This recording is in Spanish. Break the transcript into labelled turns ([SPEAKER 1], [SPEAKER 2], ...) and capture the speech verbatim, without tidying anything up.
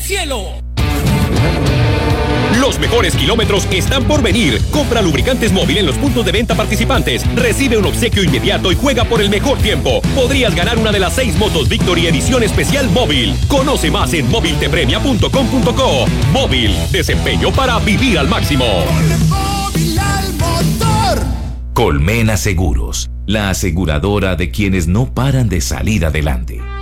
[SPEAKER 1] cielo.
[SPEAKER 2] Los mejores kilómetros están por venir. Compra lubricantes móvil en los puntos de venta participantes. Recibe un obsequio inmediato y juega por el mejor tiempo. Podrías ganar una de las seis motos Victory edición especial móvil. Conoce más en móvil te premia punto com punto co. Móvil, desempeño para vivir al máximo.
[SPEAKER 3] Móvil al motor.
[SPEAKER 4] Colmena Seguros, la aseguradora de quienes no paran de salir adelante.